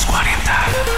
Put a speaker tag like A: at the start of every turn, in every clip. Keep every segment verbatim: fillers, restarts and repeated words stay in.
A: Los cuarenta.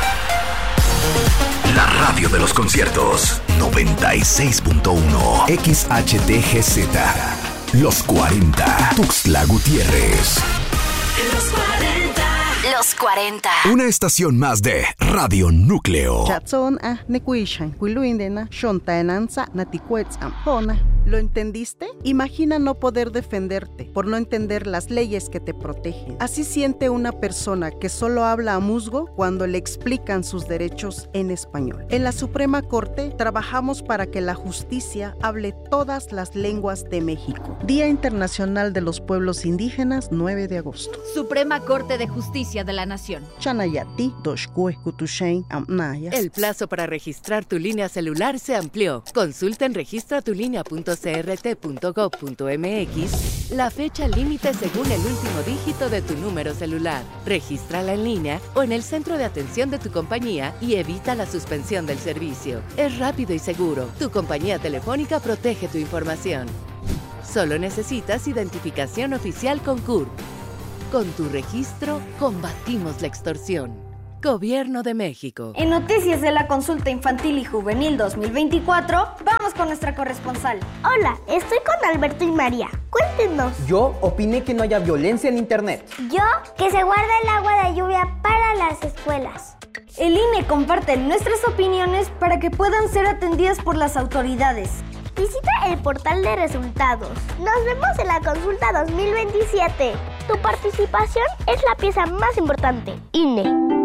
A: La radio de los conciertos. noventa y seis punto uno. X H T G Z. Los cuarenta. Tuxtla Gutiérrez.
B: Los cuarenta. Los cuarenta.
A: Una estación más de Radio Núcleo.
C: Chatson a nekuishan, kuiluindena, shontaenanza, naticuetz ampona. ¿Lo entendiste? Imagina no poder defenderte por no entender las leyes que te protegen. Así siente una persona que solo habla a musgo cuando le explican sus derechos en español. En la Suprema Corte trabajamos para que la justicia hable todas las lenguas de México. Día Internacional de los Pueblos Indígenas, nueve de agosto.
D: Suprema Corte de Justicia de la Nación.
C: Chanayati, Doshkue, Kutushain, Amnayas.
E: El plazo para registrar tu línea celular se amplió. Consulta en registratulínea punto c r t punto gov punto m x la fecha límite según el último dígito de tu número celular. Regístrala en línea o en el centro de atención de tu compañía y evita la suspensión del servicio. Es rápido y seguro. Tu compañía telefónica protege tu información. Solo necesitas identificación oficial con C U R P. Con tu registro, combatimos la extorsión. Gobierno de México.
F: En Noticias de la Consulta Infantil y Juvenil dos mil veinticuatro, vamos con nuestra corresponsal.
G: Hola, estoy con Alberto y María. Cuéntenos.
H: Yo opiné que no haya violencia en internet.
G: Yo, que se guarda el agua de lluvia para las escuelas.
F: El I N E comparte nuestras opiniones para que puedan ser atendidas por las autoridades.
G: Visita el portal de resultados. Nos vemos en la consulta dos mil veintisiete. Tu participación es la pieza más importante. I N E.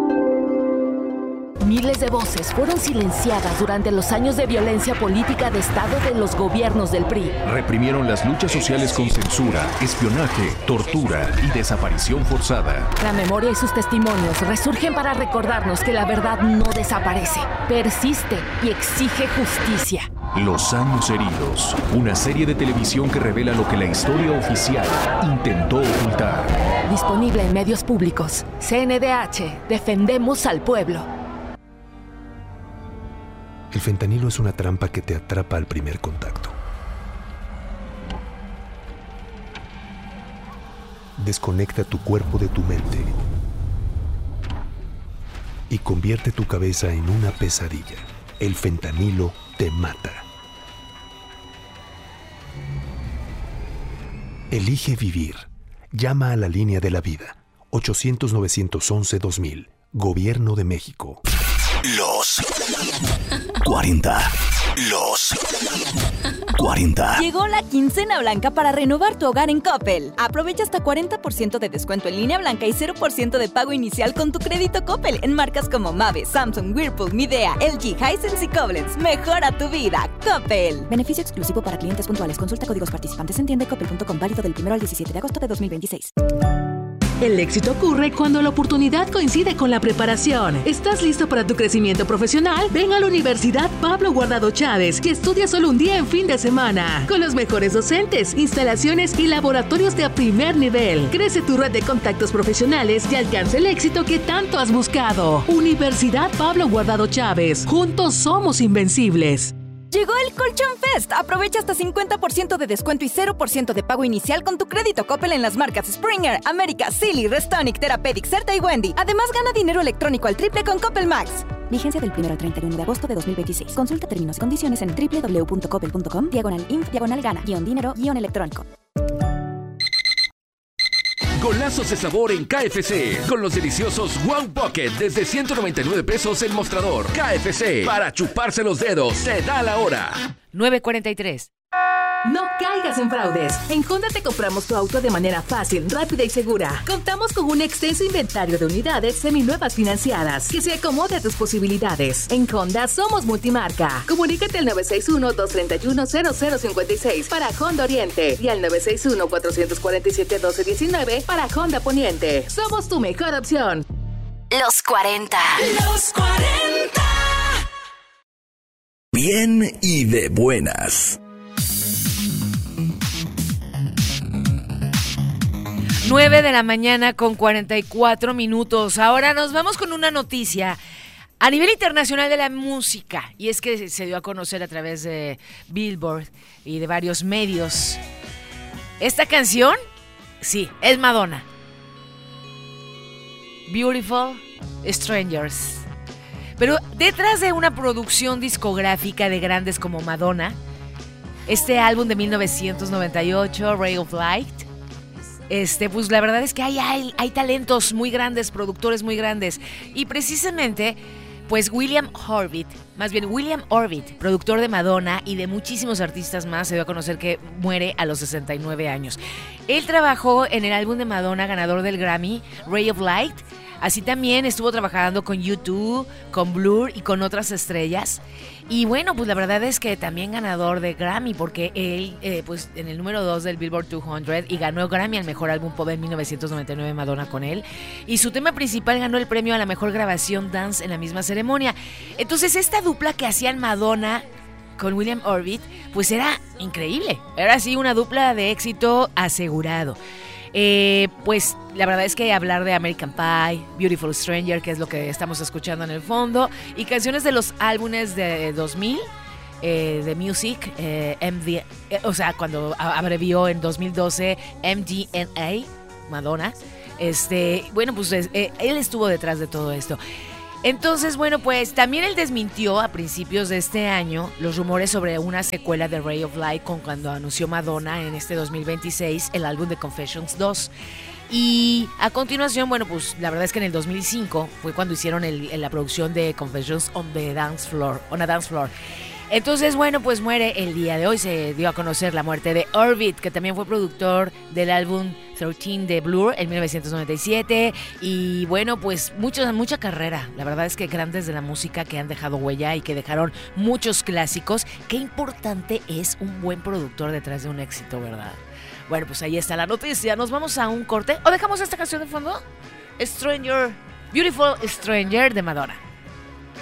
I: Miles de voces fueron silenciadas durante los años de violencia política de Estado de los gobiernos del P R I.
J: Reprimieron las luchas sociales con censura, espionaje, tortura y desaparición forzada.
I: La memoria y sus testimonios resurgen para recordarnos que la verdad no desaparece, persiste y exige justicia.
J: Los años heridos, una serie de televisión que revela lo que la historia oficial intentó ocultar.
I: Disponible en medios públicos. C N D H, defendemos al pueblo.
K: El fentanilo es una trampa que te atrapa al primer contacto. Desconecta tu cuerpo de tu mente y convierte tu cabeza en una pesadilla. El fentanilo te mata. Elige vivir. Llama a la línea de la vida. ochocientos, novecientos once, dos mil. Gobierno de México.
A: Los cuarenta. Los cuarenta.
D: Llegó la quincena blanca para renovar tu hogar en Coppel. Aprovecha hasta cuarenta por ciento de descuento en línea blanca y cero por ciento de pago inicial con tu crédito Coppel en marcas como Mave, Samsung, Whirlpool, Midea, L G, Hisense y Koblenz. Mejora tu vida, Coppel. Beneficio exclusivo para clientes puntuales. Consulta códigos participantes en tienda coppel punto com, válido del primero al diecisiete de agosto de dos mil veintiséis.
L: El éxito ocurre cuando la oportunidad coincide con la preparación. ¿Estás listo para tu crecimiento profesional? Ven a la Universidad Pablo Guardado Chávez, que estudia solo un día en fin de semana. Con los mejores docentes, instalaciones y laboratorios de primer nivel. Crece tu red de contactos profesionales y alcanza el éxito que tanto has buscado. Universidad Pablo Guardado Chávez. Juntos somos invencibles.
D: Llegó el Colchón Fest. Aprovecha hasta cincuenta por ciento de descuento y cero por ciento de pago inicial con tu crédito Coppel en las marcas Springer, América, Silly, Restonic, Therapeutic, Certa y Wendy. Además, gana dinero electrónico al triple con Coppel Max. Vigencia del primero al treinta y uno de agosto de dos mil veintiséis. Consulta términos y condiciones en doble u doble u doble u punto coppel punto com, diagonal inf, diagonal gana, guión dinero, guión electrónico.
M: Golazos de sabor en K F C. Con los deliciosos Wow Pocket desde ciento noventa y nueve pesos el mostrador. K F C. Para chuparse los dedos. Se da la hora.
I: nueve cuarenta y tres.
L: No caigas en fraudes. En Honda te compramos tu auto de manera fácil, rápida y segura. Contamos con un extenso inventario de unidades seminuevas financiadas que se acomode a tus posibilidades. En Honda somos multimarca. Comunícate al nueve seis uno, dos tres uno, cero cero cinco seis para Honda Oriente y al nueve seis uno, cuatro cuatro siete, uno dos uno nueve para Honda Poniente. Somos tu mejor opción.
B: Los cuarenta. Los cuarenta.
A: Bien y de buenas.
I: nueve de la mañana con cuarenta y cuatro minutos. Ahora nos vamos con una noticia a nivel internacional de la música. Y es que se dio a conocer a través de Billboard y de varios medios. Esta canción, sí, es Madonna. Beautiful Strangers. Pero detrás de una producción discográfica de grandes como Madonna, este álbum de mil novecientos noventa y ocho, Ray of Light, este, pues la verdad es que hay, hay, hay talentos muy grandes, productores muy grandes. Y precisamente, pues William Orbit, más bien William Orbit, productor de Madonna y de muchísimos artistas más, se dio a conocer que muere a los sesenta y nueve años. Él trabajó en el álbum de Madonna, ganador del Grammy, Ray of Light. Así también estuvo trabajando con U dos, con Blur y con otras estrellas. Y bueno, pues la verdad es que también ganador de Grammy, porque él, eh, pues en el número dos del Billboard doscientos, y ganó Grammy al mejor álbum pop en mil novecientos noventa y nueve, Madonna con él. Y su tema principal ganó el premio a la mejor grabación dance en la misma ceremonia. Entonces, esta dupla que hacían Madonna con William Orbit, pues era increíble. Era así una dupla de éxito asegurado. Eh, pues la verdad es que hablar de American Pie, Beautiful Stranger, que es lo que estamos escuchando en el fondo, y canciones de los álbumes de dos mil, eh, de Music, eh, M D, eh, o sea, cuando abrevió en dos mil doce M D N A, Madonna, este, bueno, pues eh, él estuvo detrás de todo esto. Entonces, bueno, pues también él desmintió a principios de este año los rumores sobre una secuela de Ray of Light con cuando anunció Madonna en este dos mil veintiséis el álbum de Confessions dos. Y a continuación, bueno, pues la verdad es que en el dos mil cinco fue cuando hicieron el, la producción de Confessions on the Dance Floor, on a Dance Floor. Entonces, bueno, pues muere el día de hoy. Se dio a conocer la muerte de Orbit, que también fue productor del álbum trece de Blur en mil novecientos noventa y siete. Y bueno, pues mucho, mucha carrera. La verdad es que grandes de la música que han dejado huella y que dejaron muchos clásicos. Qué importante es un buen productor detrás de un éxito, ¿verdad? Bueno, pues ahí está la noticia. ¿Nos vamos a un corte o dejamos esta canción de fondo? Stranger, Beautiful Stranger de Madonna.